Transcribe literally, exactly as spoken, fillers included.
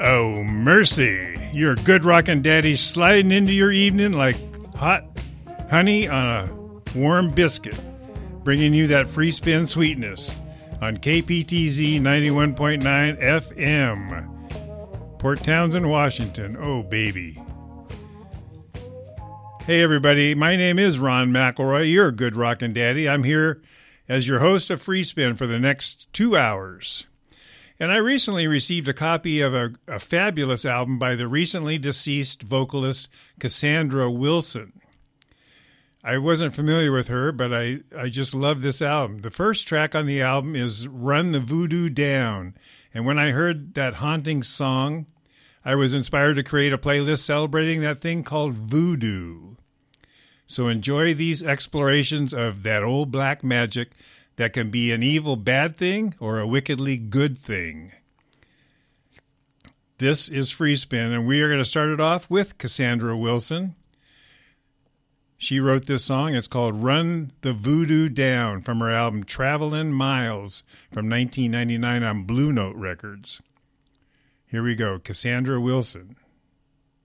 Oh, mercy. Your good rockin' daddy sliding into your evening like hot honey on a warm biscuit, bringing you that free spin sweetness on K P T Z ninety-one point nine F M. Port Townsend, Washington. Oh, baby. Hey, everybody. My name is Ron McElroy. You're a good rockin' daddy. I'm here as your host of Free Spin for the next two hours. And I recently received a copy of a, a fabulous album by the recently deceased vocalist Cassandra Wilson. I wasn't familiar with her, but I, I just love this album. The first track on the album is Run the Voodoo Down. And when I heard that haunting song, I was inspired to create a playlist celebrating that thing called voodoo. So enjoy these explorations of that old black magic that can be an evil bad thing or a wickedly good thing. This is Free Spin, and we are going to start it off with Cassandra Wilson. She wrote this song. It's called Run the Voodoo Down from her album Travelin' Miles from nineteen ninety-nine on Blue Note Records. Here we go, Cassandra Wilson.